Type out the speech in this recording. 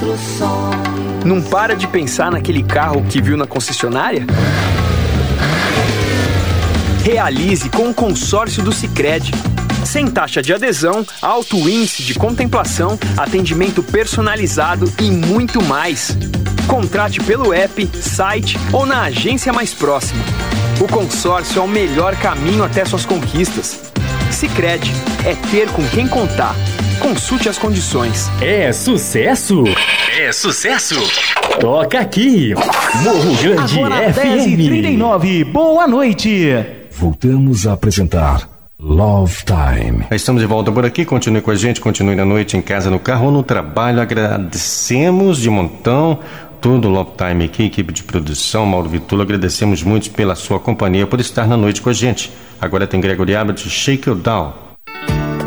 Construções. Não para de pensar naquele carro que viu na concessionária? Realize com o consórcio do Sicredi. Sem taxa de adesão, alto índice de contemplação, atendimento personalizado e muito mais. Contrate pelo app, site ou na agência mais próxima. O consórcio é o melhor caminho até suas conquistas. Sicredi, é ter com quem contar. Consulte as condições. É sucesso? É sucesso! Toca aqui, Morro Grande Agora FM. 10h39, boa noite. Voltamos a apresentar Love Time. Estamos de volta por aqui, continue com a gente, continue na noite, em casa, no carro ou no trabalho. Agradecemos de montão todo o Love Time aqui, equipe de produção, Mauro Vitulo, agradecemos muito pela sua companhia, por estar na noite com a gente. Agora tem Gregory Abbott, Shake You Down.